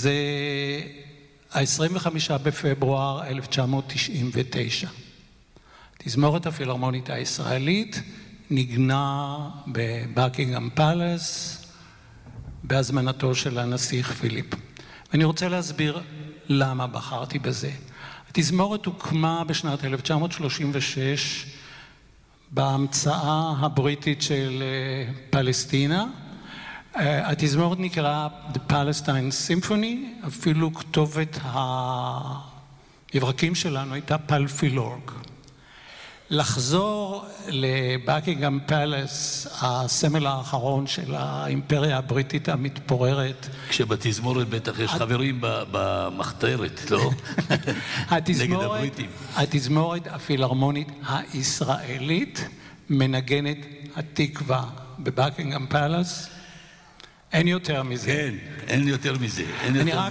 זה ה-25 בפברואר 1999. תזמורת הפילהרמונית הישראלית נגנה בבקינגהאם פלאס בהזמנתו של הנסיך פיליפ. ואני רוצה להסביר למה בחרתי בזה. התזמורת הוקמה בשנת 1936 בהמצאה הבריטית של פלסטינה. התזמורת נקרא The Palestine Symphony, אפילו כתובת המברקים שלנו הייתה פלפילורג. לחזור לבקינגהאם פלאס, הסמל האחרון של האימפריה הבריטית המתפוררת. כשבתזמורת בטח יש חברים במחתרת, לא? נגד הבריטים. התזמורת הפילהרמונית הישראלית מנגנת התקווה בבקינגהאם פלאס. אין יותר מזה. כן, אין יותר מזה. אני רק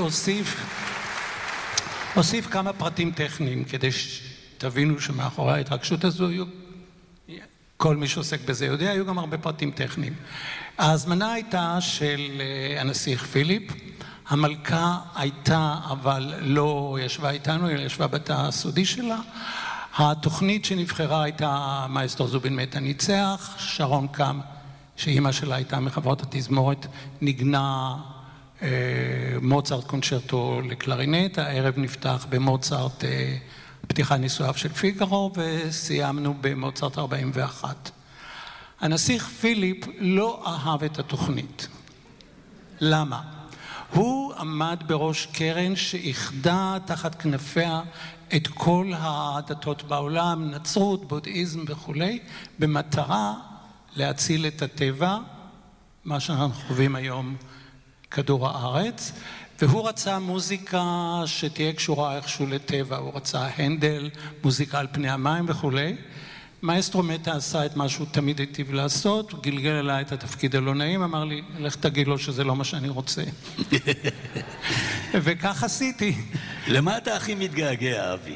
אוסיף כמה פרטים טכניים כדי תבינו שמאחורי ההתרגשות הזו, כל מי שעוסק בזה יודע, היו גם הרבה פרטים טכניים. ההזמנה הייתה של הנסיך פיליפ, המלכה הייתה, אבל לא ישבה איתנו, אלא ישבה בתא הסודי שלה. התוכנית שנבחרה הייתה מאסטרו זובין מתה ניצח, שרון קם, שאימא שלה הייתה מחברות התזמורת, נגנה מוצרט קונצ'רטו לקלרינט, הערב נפתח במוצרט פתיחה נישואיו של פיגארו, וסיימנו במוצרט 41. הנסיך פיליפ לא אהב את התוכנית. למה? הוא עמד בראש קרן שאיחדה תחת כנפיה את כל הדתות בעולם, נצרות, בודהיזם וכו', במטרה להציל את הטבע, מה שאנחנו חווים היום כדור הארץ, והוא רצה מוזיקה שתהיה קשורה איכשהו לטבע, הוא רצה הנדל, מוזיקה על פני המים וכו'. מאסטרו מתה עשה את מה שהוא תמיד היטיב לעשות, הוא גלגל אליי את התפקיד הלא נעים, אמר לי, לך תגיד לו שזה לא מה שאני רוצה. וכך עשיתי. למה אתה הכי מתגעגע, אבי?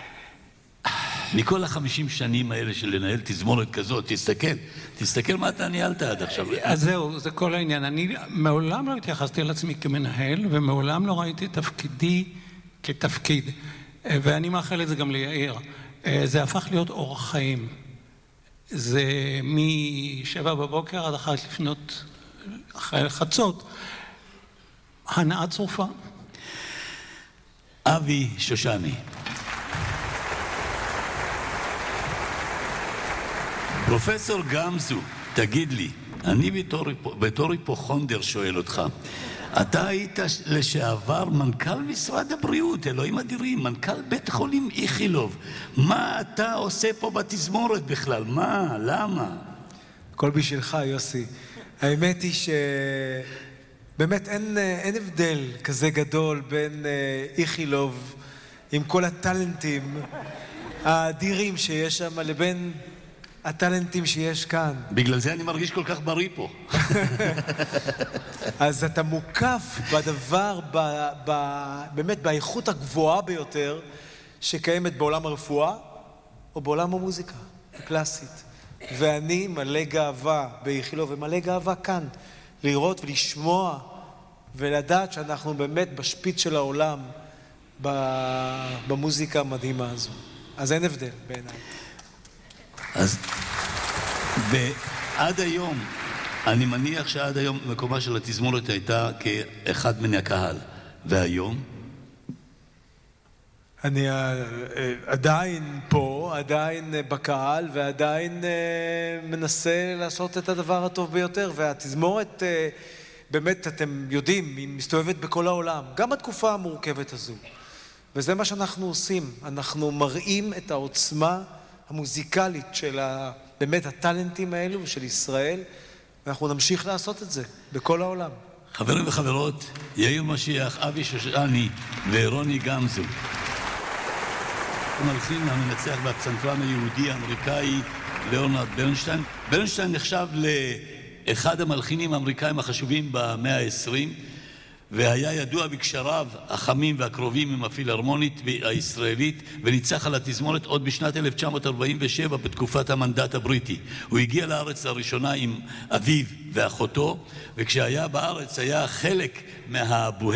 מכל 50 שנים האלה של לנהל תזמורת כזאת, תסתכל מה אתה ניהלת עד עכשיו. אז זהו, זה כל העניין. אני מעולם לא התייחסתי על עצמי כמנהל, ומעולם לא ראיתי תפקידי כתפקיד. ואני מאחל את זה גם ליאיר. זה הפך להיות אורח חיים. זה מ-7 בבוקר עד 1 לפנות אחרי חצות. הנאה צרופה. אבי שושני. פרופסור גמזו, תגיד לי, אני בתור היפוכונדר שואל אותך, אתה היית לשעבר מנכ"ל משרד הבריאות, אלוהים אדירים, מנכ"ל בית חולים איכילוב. מה אתה עושה פה בתזמורת בכלל? מה? למה? הכל בשבילך, יוסי. האמת היא שבאמת אין הבדל כזה גדול בין איכילוב עם כל הטלנטים האדירים שיש שם לבין הטלנטים שיש כאן. בגלל זה אני מרגיש כל כך בריא פה. אז אתה מוקף בדבר, באמת באיכות הגבוהה ביותר שקיימת בעולם הרפואה או בעולם המוזיקה הקלאסית. ואני מלא גאווה באיכילוב ומלא גאווה כאן, לראות ולשמוע ולדעת שאנחנו באמת בשפיץ של העולם במוזיקה המדהימה הזו. אז אין הבדל בעיניי. אז, ועד היום, אני מניח שעד היום מקומה של התזמורת הייתה כאחד מן הקהל. והיום? אני עדיין פה, עדיין בקהל, ועדיין מנסה לעשות את הדבר הטוב ביותר. והתזמורת, באמת, אתם יודעים, היא מסתובבת בכל העולם, גם בתקופה המורכבת הזו. וזה מה שאנחנו עושים. אנחנו מראים את העוצמה המוזיקלית של באמת הטלנטים האלו של ישראל, ואנחנו נמשיך לעשות את זה בכל העולם. חברים וחברות, יאיר משיח, אבי שושני ורוני גמזו. המלחין המנצח והפסנתרן היהודי האמריקאי ליאונרד ברנשטיין. ברנשטיין נחשב לאחד המלחינים האמריקאים החשובים במאה ה-20, והיה ידוע בקשריו החמים והקרובים עם הפילהרמונית הישראלית, וניצח על התזמורת עוד בשנת 1947 בתקופת המנדט הבריטי. הוא הגיע לארץ לראשונה עם אביו ואחותו, וכשהיה בארץ היה חלק מהבוהמה